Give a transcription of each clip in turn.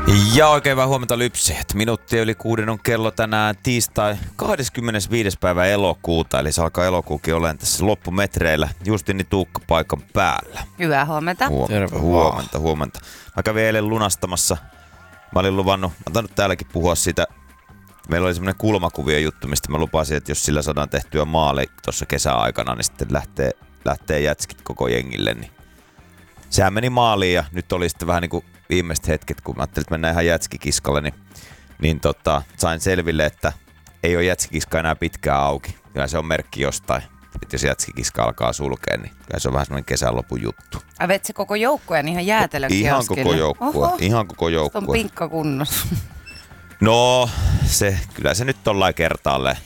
Ja oikein hyvää huomenta lypsijät. Minuuttia yli 6 on kello tänään tiistai 25. päivä elokuuta. Eli se alkaa elokuukin olemaan tässä loppumetreillä. Justini Tuukka paikan päällä. Hyvää huomenta. Huomenta. Mä kävin eilen lunastamassa. Mä olin luvannut, mä tainnut täälläkin puhua siitä. Meillä oli semmoinen kulmakuvio juttu, mistä mä lupasin, että jos sillä saadaan tehtyä maali tuossa kesäaikana, niin sitten lähtee jätskit koko jengille. Niin sehän meni maaliin ja nyt oli sitten vähän niin kuin viimeiset hetket, kun mä ajattelin, että mennään ihan jätskikiskalle, niin sain selville, että ei ole jätskikiska enää pitkään auki. Kyllä se on merkki jostain, että jos jätskikiska alkaa sulkea, niin kyllä se on vähän semmoinen kesän lopun juttu. Vet se koko joukkueen ihan jäätelökioskille? Ihan koko joukkue. On pinkka kunnossa. No, kyllä se nyt tollain kertaalleen.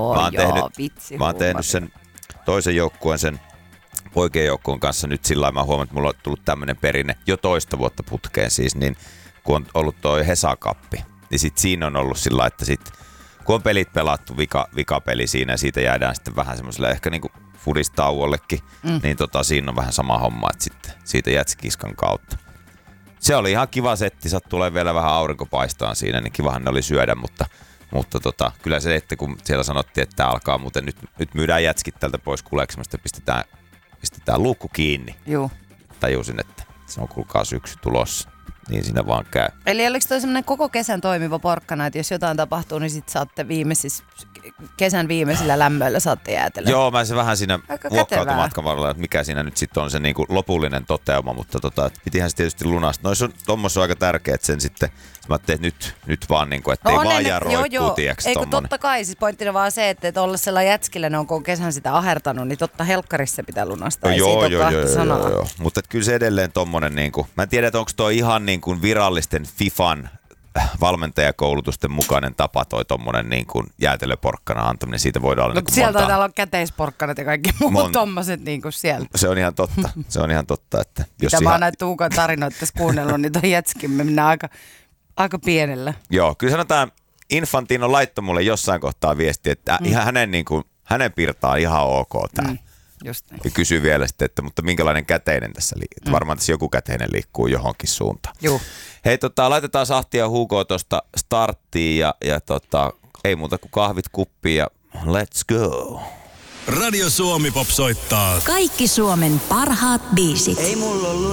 Vitsi. Mä oon tehnyt sen toisen joukkueen, sen poikien joukkueen kanssa nyt sillä lailla. Mä huomaan, että mulla on tullut tämmönen perinne jo toista vuotta putkeen siis, niin kun on ollut toi Hesa-kappi, niin sit siinä on ollut sillä lailla, että sit kun on pelit pelattu, vikapeli siinä ja siitä jäädään sitten vähän semmoiselle ehkä niinku fudistauollekin, niin siinä on vähän sama homma, että sitten siitä jätskiskan kautta. Se oli ihan kiva setti, tulee vielä vähän aurinko paistaa siinä, niin kivahan ne oli syödä, mutta kyllä se, että kun siellä sanottiin, että tää alkaa muuten, nyt myydään jätskit tältä pois kuleksemasta ja pistetään luukku kiinni. Joo. Tajusin, että se on kuulkaa syksy tulossa, niin siinä vaan käy. Eli oliko toi semmoinen koko kesän toimiva porkkana, että jos jotain tapahtuu, niin sit saatte kesän viimeisillä lämmöillä saatte jäätellä? Joo, mä se vähän siinä muokkautui matkan varrella, että mikä siinä nyt sitten on se niinku lopullinen toteuma, mutta pitihän se tietysti lunastaa. No se on tommosessa aika tärkeä, että sen sitten, mä ajattelin, että nyt vaan niinku, ettei vaan jää roikkuu, tiiäks Eikö tommonen. totta kai, siis pointtina vaan se, että olla sellainen jätskillä, ne on koko kesän sitä ahertanut, niin totta helkkarissa pitää lunastaa, ei siitä ole kahta sanaa. Joo. Mutta kyllä se edelleen tommonen niinku, mä en tiedä, että onko toi ihan niinku virallisten FIFAn valmentajakoulutusten mukainen tapa toi tommonen niin kuin jäätelöporkkana antaminen, siitä voidaan olla niin sieltä täällä on käteisporkkanat ja kaikki muut tommoset niin kuin sieltä. Se on ihan totta, että jos mitä mä oon näitä Tuukan tarinoita tässä kuunnellut, niin toi jätskimme mennään aika pienellä. Joo, kyllä sanotaan, Infantino laittoi mulle jossain kohtaa viestiä, että ihan hänen pirtaa ihan ok tää. Just niin. Ja kysyi vielä sitten, että mutta minkälainen käteinen tässä liikkuu. Varmaan tässä joku käteinen liikkuu johonkin suuntaan. Joo. Hei, laitetaan Sahtia Hugoa tuosta starttiin ja ei muuta kuin kahvit kuppiin ja let's go. Radio Suomi Pop soittaa. Kaikki Suomen parhaat biisit. Ei mulla ollut